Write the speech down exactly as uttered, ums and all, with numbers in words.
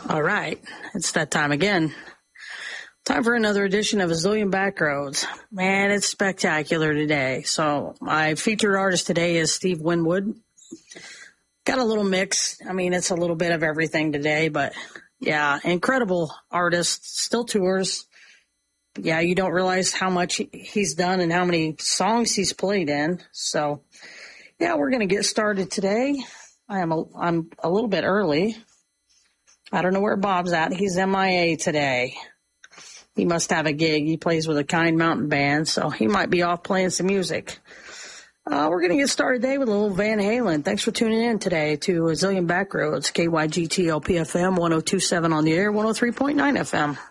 All right, it's that time again. Time for another edition of A Zillion Backroads. Man, it's spectacular today. So my featured artist today is Steve Winwood. Got a little mix. I mean, it's a little bit of everything today, but yeah, incredible artist, still tours. Yeah, you don't realize how much he's done and how many songs he's played in. So yeah, we're going to get started today. I am a, I'm a little bit early. I don't know where Bob's at. He's M I A today. He must have a gig. He plays with a Kind Mountain Band, so he might be off playing some music. Uh, we're going to get started today with a little Van Halen. Thanks for tuning in today to A Zillion Backroads, K Y G T L P F M, one oh two point seven on the air, one oh three point nine F M.